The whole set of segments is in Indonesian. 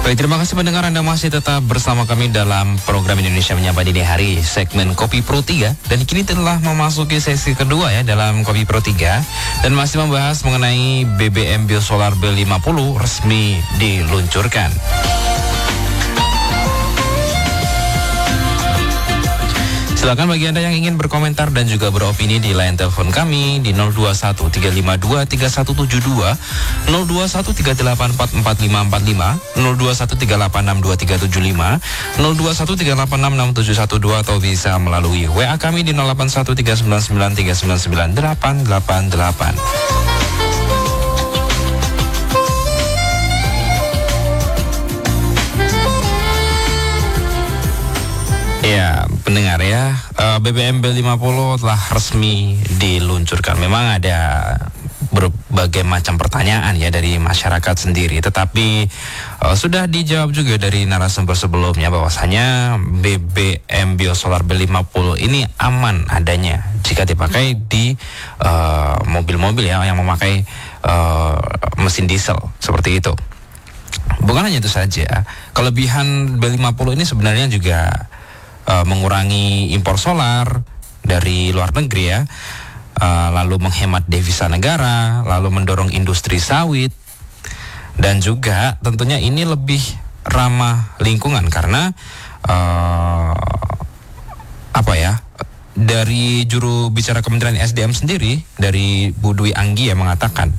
Baik, terima kasih pendengar, Anda masih tetap bersama kami dalam program Indonesia Menyapa Dini Hari, segmen Kopi Pro 3. Dan kini telah memasuki sesi kedua ya dalam Kopi Pro 3. Dan masih membahas mengenai BBM Biosolar B50 resmi diluncurkan. Silakan bagi Anda yang ingin berkomentar dan juga beropini di line telepon kami di 0213523172, 0213844545, 0213862375, 0213866712, atau bisa melalui WA kami di 081399399888. Ya, pendengar ya, BBM B50 telah resmi diluncurkan. Memang ada berbagai macam pertanyaan ya dari masyarakat sendiri, tetapi sudah dijawab juga dari narasumber sebelumnya bahwasanya BBM Biosolar B50 ini aman adanya jika dipakai di mobil-mobil ya yang memakai mesin diesel seperti itu. Bukan hanya itu saja, kelebihan B50 ini sebenarnya juga mengurangi impor solar dari luar negeri ya, lalu menghemat devisa negara, lalu mendorong industri sawit, dan juga tentunya ini lebih ramah lingkungan karena dari juru bicara Kementerian SDM sendiri, dari Bu Dwi Anggi yang mengatakan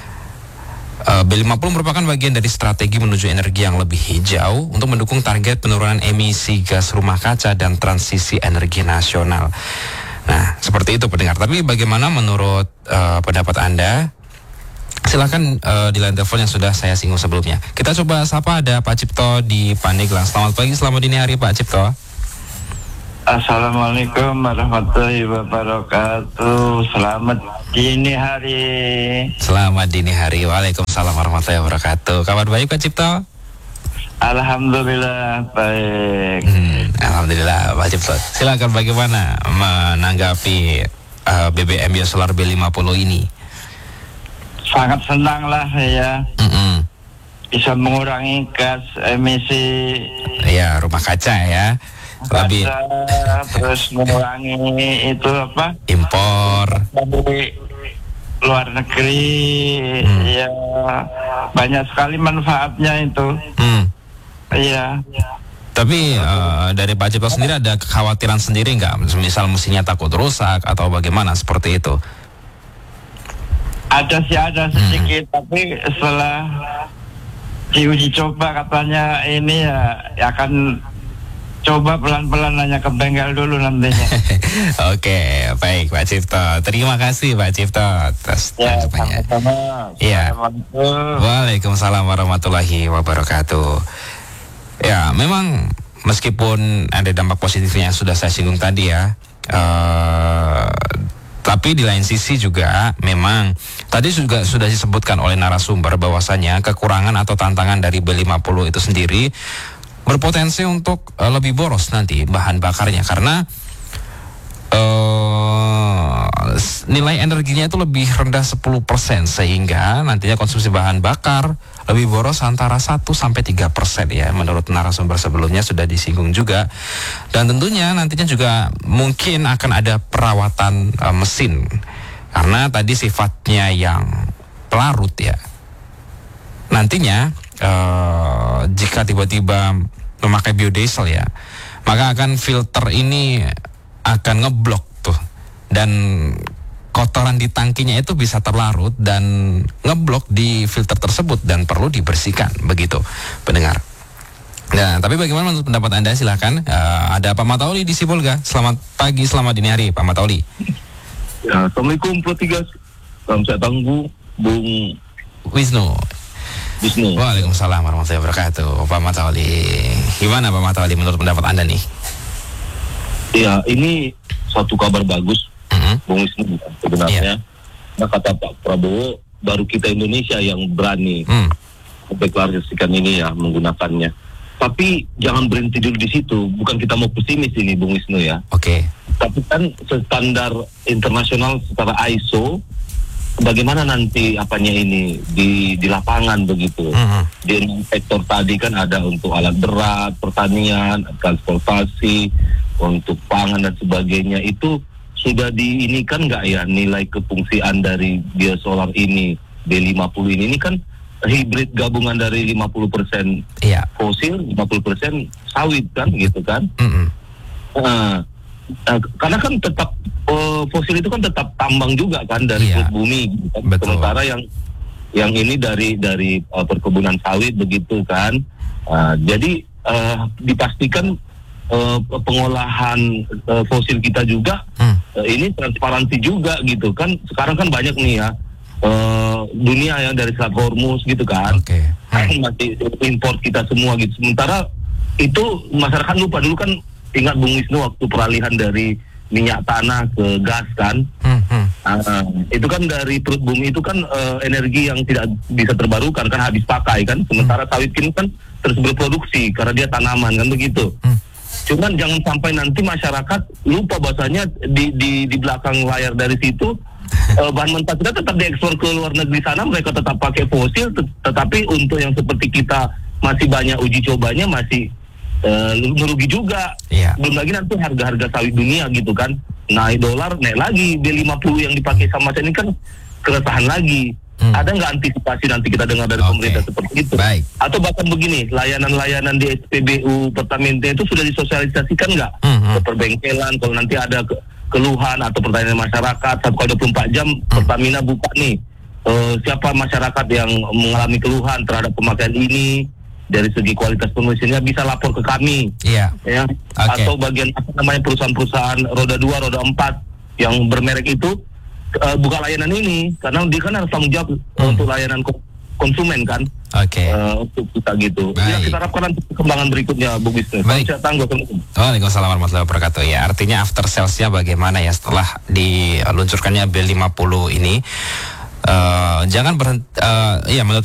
B50 merupakan bagian dari strategi menuju energi yang lebih hijau untuk mendukung target penurunan emisi gas rumah kaca dan transisi energi nasional. Nah, seperti itu pendengar. Tapi bagaimana menurut pendapat Anda? Silakan di line telepon yang sudah saya singgung sebelumnya. Kita coba sapa, ada Pak Cipto di Pandeglang. Selamat pagi, selamat dini hari Pak Cipto. Assalamualaikum warahmatullahi wabarakatuh. Selamat dini hari. Selamat dini hari. Waalaikumsalam warahmatullahi wabarakatuh. Kabar baik Pak Cipto? Alhamdulillah baik. Alhamdulillah Pak Cipto. Silakan, bagaimana menanggapi BBM Biosolar B50 ini? Sangat senang lah ya. Bisa mengurangi gas emisi. Ya, rumah kaca ya. Lebih terus mengurangi itu impor dari luar negeri. Ya, banyak sekali manfaatnya itu. Iya. Tapi dari Pak Cipto sendiri ada kekhawatiran sendiri nggak? Misal mesinnya takut rusak atau bagaimana seperti itu? Ada sedikit, tapi setelah diuji coba katanya ini ya akan coba pelan-pelan, hanya ke bengkel dulu nantinya. Oke, baik Pak Cipto. Terima kasih Pak Cipto atas tanggapannya. Ya. Waalaikumsalam warahmatullahi wabarakatuh. Ya, memang meskipun ada dampak positifnya yang sudah saya singgung tadi ya, tapi di lain sisi juga memang tadi juga sudah disebutkan oleh narasumber bahwasanya kekurangan atau tantangan dari B50 itu sendiri berpotensi untuk lebih boros nanti bahan bakarnya karena nilai energinya itu lebih rendah 10%, sehingga nantinya konsumsi bahan bakar lebih boros antara 1-3% ya, menurut narasumber sebelumnya sudah disinggung juga. Dan tentunya nantinya juga mungkin akan ada perawatan mesin karena tadi sifatnya yang pelarut ya. Nantinya jika tiba-tiba memakai biodiesel ya, maka akan filter ini akan ngeblok tuh, dan kotoran di tangkinya itu bisa terlarut dan ngeblok di filter tersebut dan perlu dibersihkan, begitu pendengar. Nah, tapi bagaimana menurut pendapat Anda? Silahkan. Ada Pak Matauli di Sibolga. Selamat pagi, selamat dini hari Pak Matauli. Ya, Assalamualaikum Pro 3. Salam sehat tangguh Bung Wisnu. Waalaikumsalam warahmatullahi wabarakatuh. Pak Matauli, gimana Pak Matauli menurut pendapat Anda nih? Ya, ini suatu kabar bagus, Bung Wisnu sebenarnya. Nah, kata Pak Prabowo, baru kita Indonesia yang berani mendeklarasikan ini ya, menggunakannya. Tapi jangan berhenti dulu di situ. Bukan kita mau pesimis ini, Bung Wisnu ya. Oke. Tapi kan standar internasional secara ISO bagaimana nanti apanya ini di lapangan begitu. Di sektor tadi kan ada untuk alat berat, pertanian, transportasi, untuk pangan dan sebagainya. Itu sudah diinikan nggak ya nilai kefungsian dari biosolar ini, B50 ini? Ini kan hibrid gabungan dari 50% fosil, 50% sawit kan gitu kan. Karena kan tetap fosil itu kan tetap tambang juga kan dari perut bumi gitu kan. Sementara yang ini dari perkebunan sawit begitu kan. Jadi dipastikan pengolahan fosil kita juga ini transparansi juga gitu kan. Sekarang kan banyak nih ya dunia yang dari Selat Hormuz gitu kan, masih impor kita semua gitu. Sementara itu masyarakat lupa. Dulu kan ingat Bung Wisnu waktu peralihan dari minyak tanah ke gas kan, itu kan dari perut bumi itu kan energi yang tidak bisa terbarukan kan, habis pakai kan. Sementara sawit ini kan terus berproduksi karena dia tanaman kan begitu. Cuman jangan sampai nanti masyarakat lupa bahasanya di belakang layar dari situ bahan mentah kita tetap diekspor ke luar negeri sana, mereka tetap pakai fosil, tetapi untuk yang seperti kita masih banyak uji cobanya, masih merugi juga. Belum lagi nanti harga-harga sawit dunia gitu kan, naik dolar, naik lagi, B50 yang dipakai sama ini kan keresahan lagi. Ada nggak antisipasi nanti kita dengar dari pemerintah seperti itu? Atau bahkan begini, layanan-layanan di SPBU Pertamina itu sudah disosialisasikan nggak ke perbengkelan, kalau nanti ada keluhan atau pertanyaan masyarakat 1x24 jam Pertamina buka nih, siapa masyarakat yang mengalami keluhan terhadap pemakaian ini dari segi kualitas pengisiannya bisa lapor ke kami, atau bagian perusahaan-perusahaan roda 2, roda 4 yang bermerek itu buka layanan ini, karena dia kan harus tanggung jawab untuk layanan konsumen kan. Untuk kita gitu. Ya, kita harapkan nanti perkembangan berikutnya, Bu Bisnis. Waalaikumsalam warahmatullahi wabarakatuh. Ya, artinya after sales-nya bagaimana ya setelah diluncurkannya B50 ini? Jangan berhenti. Ya, menurut